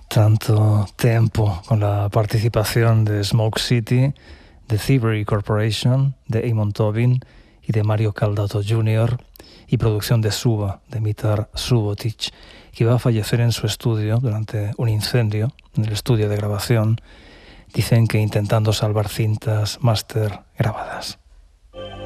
tanto tiempo con la participación de Smoke City, de Thievery Corporation, de Amon Tobin y de Mario Caldato Jr., y producción de Suba, de Mitar Subotic, que iba a fallecer en su estudio durante un incendio en el estudio de grabación, dicen que intentando salvar cintas máster grabadas.